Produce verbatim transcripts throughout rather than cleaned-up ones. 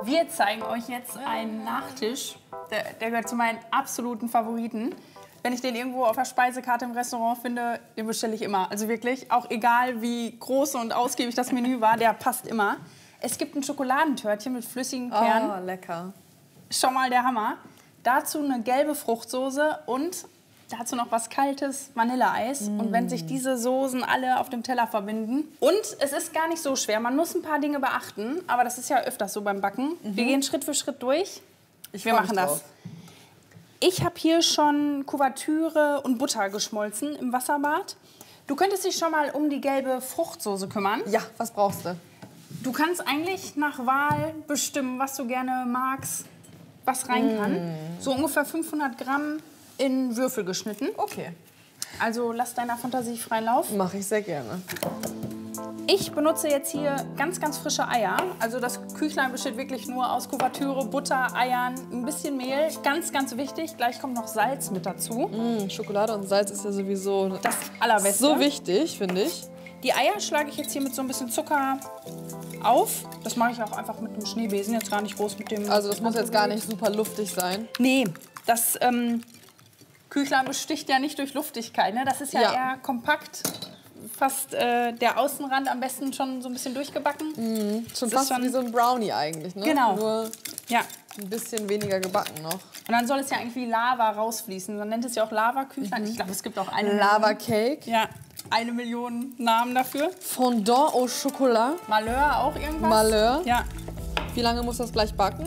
Wir zeigen euch jetzt einen Nachtisch, der, der gehört zu meinen absoluten Favoriten. Wenn ich den irgendwo auf der Speisekarte im Restaurant finde, den bestelle ich immer. Also wirklich, auch egal wie groß und ausgiebig das Menü war, der passt immer. Es gibt ein Schokoladentörtchen mit flüssigen Kernen. Oh, lecker. Schon mal der Hammer. Dazu eine gelbe Fruchtsoße und dazu noch was Kaltes, Vanilleeis. Mm. Und wenn sich diese Soßen alle auf dem Teller verbinden. Und es ist gar nicht so schwer. Man muss ein paar Dinge beachten, aber das ist ja öfters so beim Backen. Mhm. Wir gehen Schritt für Schritt durch. Ich Wir machen das. Ich habe hier schon Kuvertüre und Butter geschmolzen im Wasserbad. Du könntest dich schon mal um die gelbe Fruchtsoße kümmern. Ja, was brauchst du? Du kannst eigentlich nach Wahl bestimmen, was du gerne magst, was rein kann. Mm. So ungefähr fünfhundert Gramm in Würfel geschnitten. Okay. Also lass deiner Fantasie freien Lauf. Mache ich sehr gerne. Ich benutze jetzt hier ganz, ganz frische Eier. Also das Küchlein besteht wirklich nur aus Kuvertüre, Butter, Eiern, ein bisschen Mehl. Ganz, ganz wichtig. Gleich kommt noch Salz mit dazu. Mm, Schokolade und Salz ist ja sowieso das Allerbeste. So wichtig, finde ich. Die Eier schlage ich jetzt hier mit so ein bisschen Zucker auf. Das mache ich auch einfach mit einem Schneebesen, jetzt gar nicht groß mit dem... Also das muss jetzt gar nicht super luftig sein? Nee, das ähm, Küchlein besticht ja nicht durch Luftigkeit. Ne? Das ist ja, ja. eher kompakt, fast äh, der Außenrand am besten schon so ein bisschen durchgebacken. Mhm. Schon fast schon wie so ein Brownie eigentlich, ne? Genau. Nur ja. ein bisschen weniger gebacken noch. Und dann soll es ja eigentlich wie Lava rausfließen. Man nennt es ja auch Lava-Küchlein. Mhm. Ich glaube, es gibt auch eine Lava-Cake. Ja. Eine Million Namen dafür. Fondant au Chocolat. Malheur auch irgendwas. Malheur. Ja. Wie lange muss das gleich backen?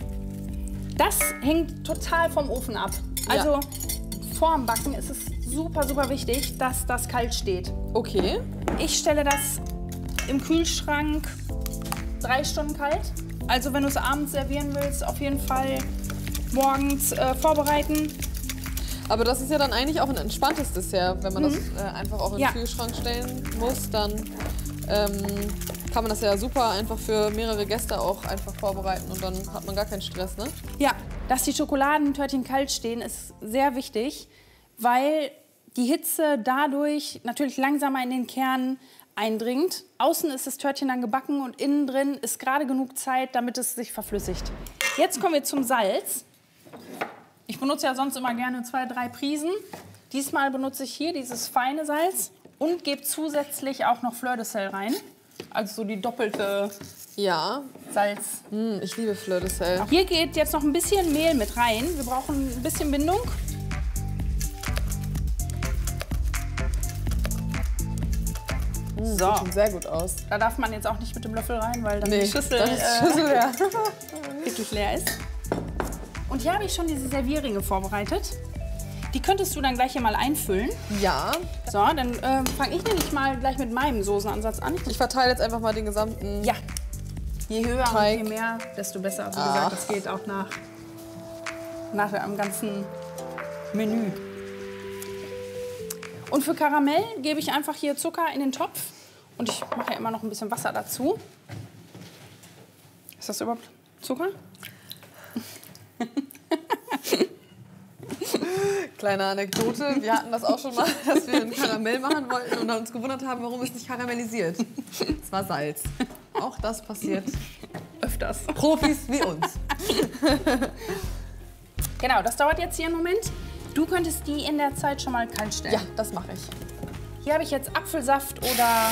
Das hängt total vom Ofen ab. Also ja. vor dem Backen ist es super, super wichtig, dass das kalt steht. Okay. Ich stelle das im Kühlschrank drei Stunden kalt. Also wenn du es abends servieren willst, auf jeden Fall morgens äh, vorbereiten. Aber das ist ja dann eigentlich auch ein entspanntes Dessert. Wenn man mhm. das äh, einfach auch in den ja. Kühlschrank stellen muss, dann ähm, kann man das ja super einfach für mehrere Gäste auch einfach vorbereiten und dann hat man gar keinen Stress, ne? Ja, dass die Schokoladentörtchen kalt stehen, ist sehr wichtig, weil die Hitze dadurch natürlich langsamer in den Kern eindringt. Außen ist das Törtchen dann gebacken und innen drin ist gerade genug Zeit, damit es sich verflüssigt. Jetzt kommen wir zum Salz. Ich benutze ja sonst immer gerne zwei, drei Prisen. Diesmal benutze ich hier dieses feine Salz und gebe zusätzlich auch noch Fleur de Sel rein. Also so die doppelte ja. Salz. Mm, ich liebe Fleur de Sel. Hier geht jetzt noch ein bisschen Mehl mit rein. Wir brauchen ein bisschen Bindung. Mm, so. Sieht schon sehr gut aus. Da darf man jetzt auch nicht mit dem Löffel rein, weil dann nee, die Schüssel, dann ist die Schüssel leer. äh, wirklich leer ist. Und hier habe ich schon diese Servierringe vorbereitet. Die könntest du dann gleich hier mal einfüllen. Ja. So, dann äh, fange ich nämlich mal gleich mit meinem Soßenansatz an. Ich verteile jetzt einfach mal den gesamten Ja. Je höher Teig. und je mehr, desto besser. Wie Ach. gesagt, das geht auch nach, nach dem ganzen Menü. Und für Karamell gebe ich einfach hier Zucker in den Topf. Und ich mache ja immer noch ein bisschen Wasser dazu. Ist das überhaupt Zucker? Kleine Anekdote, wir hatten das auch schon mal, dass wir ein Karamell machen wollten und uns gewundert haben, warum es nicht karamellisiert. Es war Salz. Auch das passiert öfters. Profis wie uns. Genau, das dauert jetzt hier einen Moment. Du könntest die in der Zeit schon mal kalt stellen. Ja, das mache ich. Hier habe ich jetzt Apfelsaft oder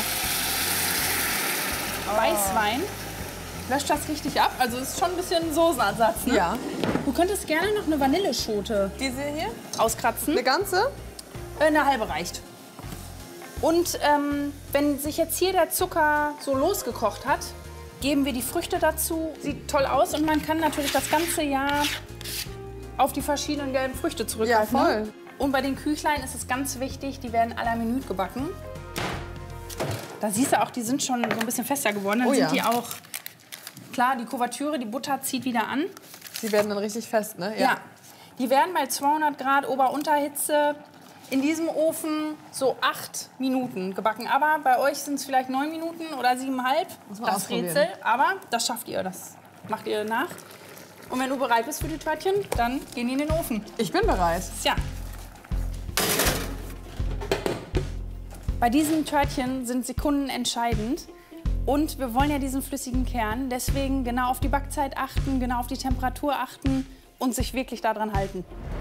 oh. Weißwein. Löscht das richtig ab. Also ist schon ein bisschen Soßenersatz, ne? Ja. Du könntest gerne noch eine Vanilleschote Diese hier? auskratzen. Eine ganze? Eine halbe reicht. Und ähm, wenn sich jetzt hier der Zucker so losgekocht hat, geben wir die Früchte dazu. Sieht toll aus und man kann natürlich das ganze Jahr auf die verschiedenen gelben Früchte zurückgreifen. Ja, voll. Und bei den Küchlein ist es ganz wichtig, die werden à la minute gebacken. Da siehst du auch, die sind schon so ein bisschen fester geworden. Dann oh, sind ja. die auch, klar, die Kuvertüre, die Butter zieht wieder an. Die werden dann richtig fest, ne? Ja. ja. Die werden bei zweihundert Grad Ober-Unterhitze in diesem Ofen so acht Minuten gebacken. Aber bei euch sind es vielleicht neun Minuten oder siebeneinhalb. Das Rätsel. Aber das schafft ihr, das macht ihr nach. Und wenn du bereit bist für die Törtchen, dann gehen die in den Ofen. Ich bin bereit. Ja. Bei diesen Törtchen sind Sekunden entscheidend. Und wir wollen ja diesen flüssigen Kern, deswegen genau auf die Backzeit achten, genau auf die Temperatur achten und sich wirklich daran halten.